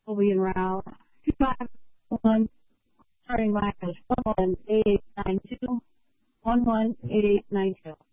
will be en route. 251, starting line is 118892, 118892.